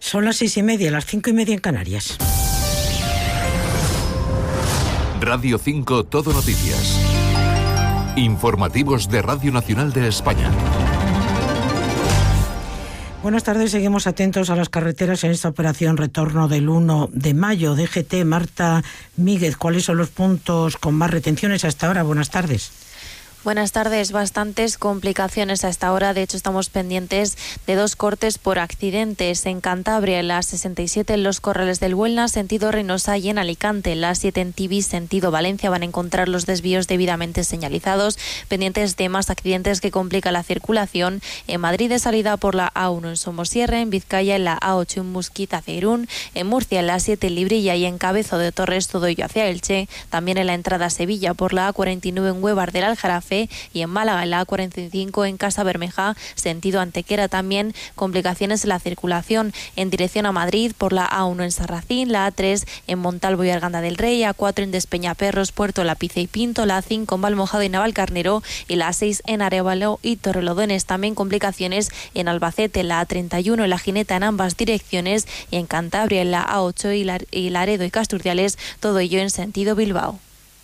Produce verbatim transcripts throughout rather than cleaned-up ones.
Son las seis y media, las cinco y media en Canarias. Radio cinco Todo Noticias. Informativos de Radio Nacional de España. Buenas tardes, seguimos atentos a las carreteras en esta operación retorno del uno de mayo. D G T, Marta Míguez, ¿cuáles son los puntos con más retenciones hasta ahora? Buenas tardes. Buenas tardes, bastantes complicaciones a esta hora. De hecho, estamos pendientes de dos cortes por accidentes. En Cantabria, en la sesenta y siete en los Corrales del Buelna, sentido Reynosa, y en Alicante, en la siete en Tibi, sentido Valencia, van a encontrar los desvíos debidamente señalizados. Pendientes de más accidentes que complican la circulación. En Madrid, de salida por la A uno en Somosierra, en Vizcaya, en la A ocho en Musquita hacia Irún, en Murcia, en la siete en Librilla y en Cabezo de Torres, todo ello hacia Elche. También en la entrada a Sevilla por la A cuarenta y nueve en Huevar del Aljarafe, y en Málaga, en la A cuarenta y cinco en Casa Bermeja, sentido Antequera. También complicaciones en la circulación en dirección a Madrid por la A uno en Sarracín, la A tres en Montalvo y Arganda del Rey, A cuatro en Despeñaperros, Puerto Lapice y Pinto, la A cinco en Valmojado y Navalcarnero y la A seis en Arévalo y Torrelodones. También complicaciones en Albacete, la A treinta y uno en La Gineta en ambas direcciones, y en Cantabria, en la A ocho y Laredo y Casturciales, todo ello en sentido Bilbao.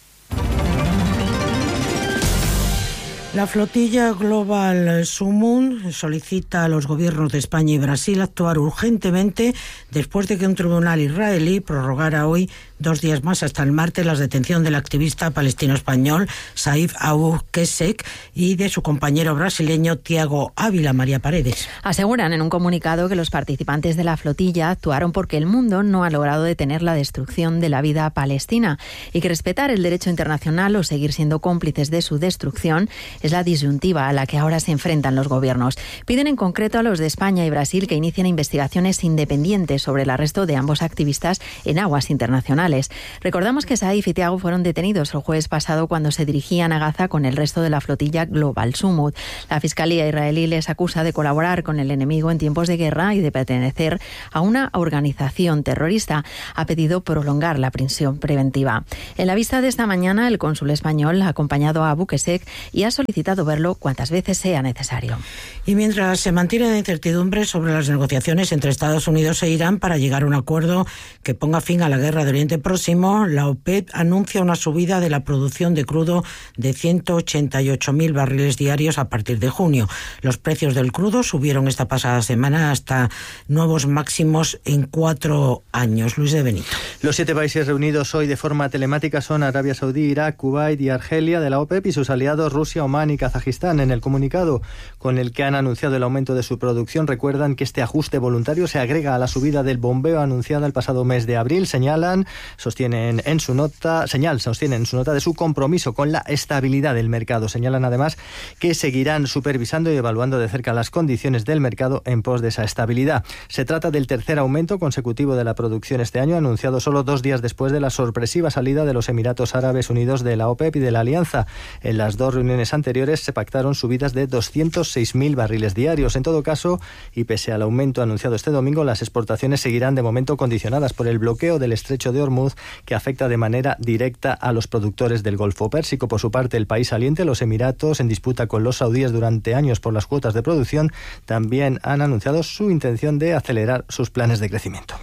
La flotilla Global Sumun solicita a los gobiernos de España y Brasil actuar urgentemente después de que un tribunal israelí prorrogara hoy dos días más hasta el martes la detención del activista palestino-español Saif Abu-Kesek y de su compañero brasileño Tiago Ávila. María Paredes. Aseguran en un comunicado que los participantes de la flotilla actuaron porque el mundo no ha logrado detener la destrucción de la vida palestina y que respetar el derecho internacional o seguir siendo cómplices de su destrucción es la disyuntiva a la que ahora se enfrentan los gobiernos. Piden en concreto a los de España y Brasil que inicien investigaciones independientes sobre el arresto de ambos activistas en aguas internacionales. Recordamos que Saif y Tiago fueron detenidos el jueves pasado cuando se dirigían a Gaza con el resto de la flotilla Global Summut. La Fiscalía israelí les acusa de colaborar con el enemigo en tiempos de guerra y de pertenecer a una organización terrorista. Ha pedido prolongar la prisión preventiva. En la vista de esta mañana, el cónsul español ha acompañado a Abu-Kesek y ha solicitado verlo cuantas veces sea necesario. Y mientras se mantiene la incertidumbre sobre las negociaciones entre Estados Unidos e Irán para llegar a un acuerdo que ponga fin a la guerra de Oriente Próximo, la OPEP anuncia una subida de la producción de crudo de ciento ochenta y ocho mil barriles diarios a partir de junio. Los precios del crudo subieron esta pasada semana hasta nuevos máximos en cuatro años. Luis de Benito. Los siete países reunidos hoy de forma telemática son Arabia Saudí, Irak, Kuwait y Argelia de la OPEP y sus aliados Rusia, Omán y Kazajistán. En el comunicado con el que han anunciado el aumento de su producción, recuerdan que este ajuste voluntario se agrega a la subida del bombeo anunciada el pasado mes de abril. Señalan Sostienen en su nota, señal, sostienen en su nota de su compromiso con la estabilidad del mercado. Señalan además que seguirán supervisando y evaluando de cerca las condiciones del mercado en pos de esa estabilidad. Se trata del tercer aumento consecutivo de la producción este año, anunciado solo dos días después de la sorpresiva salida de los Emiratos Árabes Unidos de la OPEP y de la Alianza. En las dos reuniones anteriores se pactaron subidas de doscientos seis mil barriles diarios. En todo caso, y pese al aumento anunciado este domingo, las exportaciones seguirán de momento condicionadas por el bloqueo del estrecho de Hormuz, que afecta de manera directa a los productores del Golfo Pérsico. Por su parte, el país saliente, los Emiratos, en disputa con los saudíes durante años por las cuotas de producción, también han anunciado su intención de acelerar sus planes de crecimiento.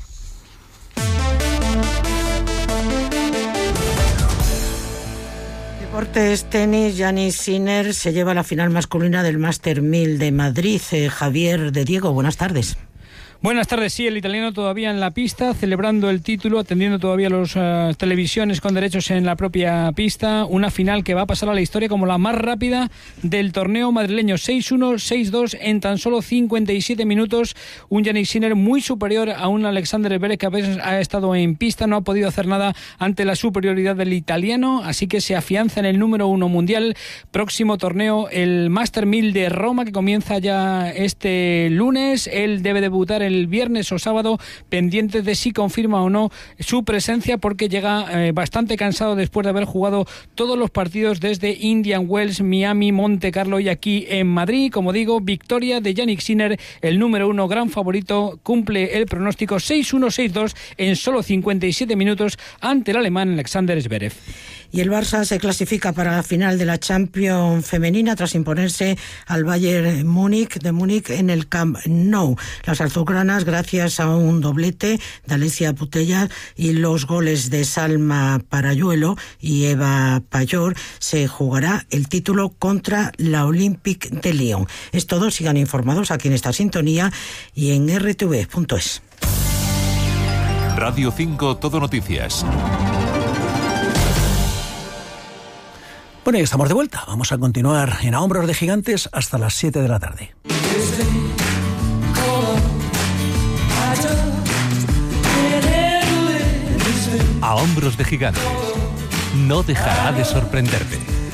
Deportes, tenis, Jannik Sinner se lleva la final masculina del Master mil de Madrid. Eh, Javier de Diego, buenas tardes. Buenas tardes, sí, el italiano todavía en la pista, celebrando el título, atendiendo todavía las uh, televisiones con derechos en la propia pista. Una final que va a pasar a la historia como la más rápida del torneo madrileño. seis uno, seis dos en tan solo cincuenta y siete minutos. Un Jannik Sinner muy superior a un Alexander Zverev que a veces ha estado en pista, no ha podido hacer nada ante la superioridad del italiano, así que se afianza en el número uno mundial. Próximo torneo, el Master mil de Roma, que comienza ya este lunes. Él debe debutar en el viernes o sábado, pendiente de si confirma o no su presencia, porque llega eh, bastante cansado después de haber jugado todos los partidos desde Indian Wells, Miami, Monte Carlo y aquí en Madrid. Como digo, victoria de Jannik Sinner, el número uno, gran favorito, cumple el pronóstico seis uno, seis dos en solo cincuenta y siete minutos ante el alemán Alexander Zverev. Y el Barça se clasifica para la final de la Champions femenina tras imponerse al Bayern Múnich de Múnich en el Camp Nou. Las azulgranas, gracias a un doblete de Alicia Putellas y los goles de Salma Parayuelo y Eva Payor, se jugará el título contra la Olympique de Lyon. Es todo, sigan informados aquí en esta sintonía y en erre te ve punto es. Radio cinco Todo Noticias. Bueno, y estamos de vuelta. Vamos a continuar en A Hombros de Gigantes hasta las siete de la tarde. A Hombros de Gigantes. No dejará de sorprenderte.